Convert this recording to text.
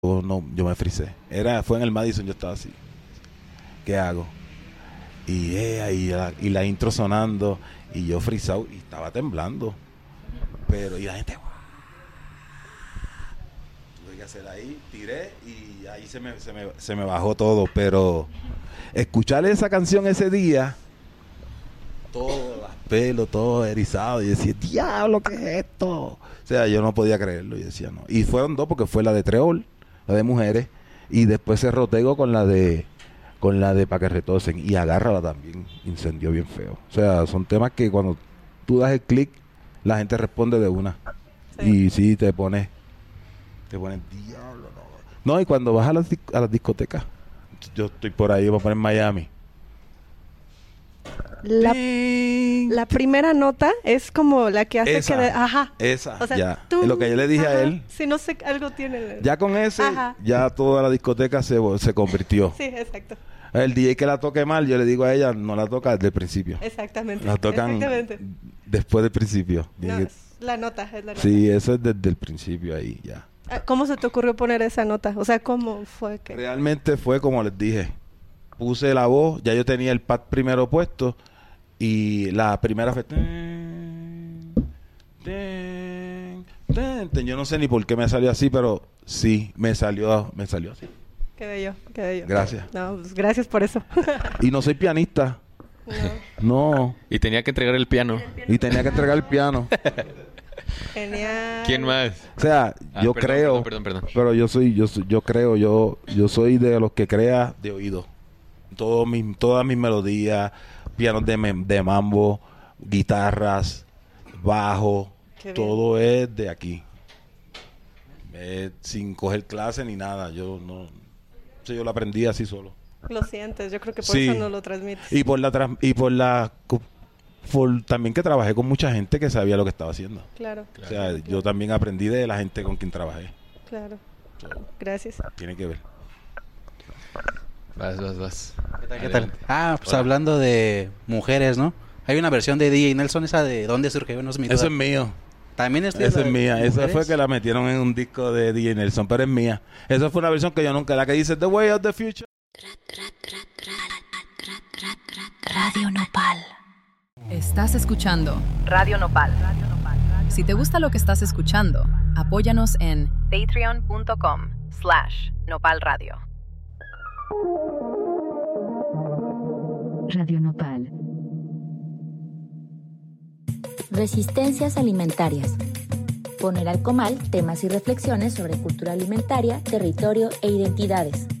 no, yo me frisé. Fue en el Madison, yo estaba así. ¿Qué hago? Y la intro sonando, y yo frisado, y estaba temblando. Y la gente, tuve que hacer ahí, tiré, y ahí se me bajó todo. Pero escuchar esa canción ese día, todo, los pelos, todo erizado, y decía, diablo, ¿qué es esto? O sea, yo no podía creerlo, y decía, no. Y fueron dos, porque fue la de Treol, la de mujeres, y después se rotego con la de Pa' que retosen, y Agárrala también incendió bien feo. O sea, son temas que cuando tú das el clic, la gente responde de una. Sí. Y sí, te pones diablo, no. No, y cuando vas a las discotecas, yo estoy por ahí, voy a poner Miami. La primera nota es como la que hace esa, que... Esa, o sea, ya. Es lo que yo le dije a él. Si no sé, algo tiene... Ya con ese, ya toda la discoteca se convirtió. Sí, exacto. El DJ que la toque mal, yo le digo a ella, no la toca desde el principio. Exactamente. La tocan después del principio. No, es la nota. Sí, eso es desde el principio ahí, ya. ¿Cómo se te ocurrió poner esa nota? O sea, ¿cómo fue que...? Realmente fue como les dije. Puse la voz, ya yo tenía el pad primero puesto, y la primera fue... Yo no sé ni por qué me salió así, pero sí, me salió así. Qué bello, qué bello. Gracias. No, pues gracias por eso. Y no soy pianista. No. Y tenía que entregar el piano. Genial. ¿Quién más? O sea, yo creo... Perdón. Pero yo soy de los que crea de oído. Todas mis melodías, pianos de mambo, guitarras, bajo, todo es de aquí. Sin coger clase ni nada. Yo lo aprendí así solo. Lo sientes, yo creo que por eso no lo transmites. Y también que trabajé con mucha gente que sabía lo que estaba haciendo. Claro. O sea, yo también aprendí de la gente con quien trabajé. Claro. Gracias. Tiene que ver. Vas. ¿Qué tal? Pues hablando de mujeres, ¿no? Hay una versión de DJ Nelson, esa de ¿Dónde surgió? No es mi duda. Eso es mío. También es mía. Esa fue que la metieron en un disco de DJ Nelson, pero es mía. Esa fue una versión que yo nunca... La que dice The Way of the Future. Radio Nopal. Estás escuchando Radio Nopal. Si te gusta lo que estás escuchando, apóyanos en patreon.com/nopalradio. Radio Nopal. Resistencias alimentarias. Poner al comal temas y reflexiones sobre cultura alimentaria, territorio e identidades.